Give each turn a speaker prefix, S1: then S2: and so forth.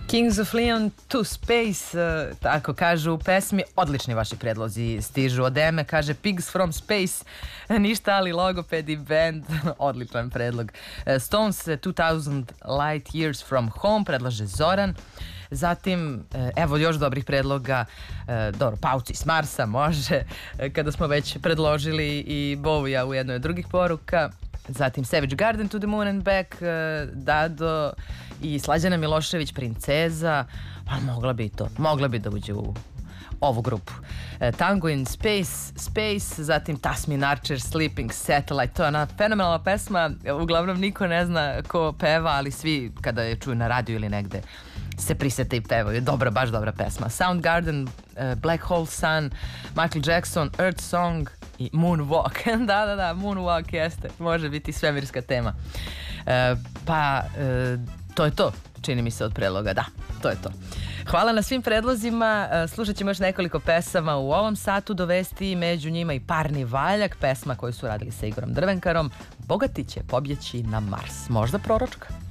S1: Kings of Leon to Space, tako kažu u pesmi. Odlični vaši predlozi stižu od Eme, kaže Pigs from Space, ništa ali logopedi band, odličan predlog. Stones 2000 Light Years from Home, predlaže Zoran. Zatim, evo još dobrih predloga, dobro, Pauci s Marsa može, kada smo već predložili i Bowija u jednoj od drugih poruka. Zatim Savage Garden, To the Moon and Back, Dado i Slađana Milošević, Princeza, pa mogla bi da uđe u ovu grupu. Tango in Space, zatim Tasmin Archer, Sleeping Satellite, to je ona fenomenalna pesma, uglavnom niko ne zna ko peva, ali svi kada je čuju na radiju ili negde se prisete i pevaju. Dobra, baš dobra pesma. Soundgarden, Black Hole Sun, Michael Jackson, Earth Song i Moonwalk. Da, Moonwalk jeste, može biti svemirska tema. To je to, čini mi se od predloga, da, to je to. Hvala na svim predlozima, slušat ćemo još nekoliko pesama u ovom satu, dovesti među njima i Parni valjak, pesma koju su radili sa Igorom Drvenkarom. Bogati će pobjeći na Mars, možda proročka.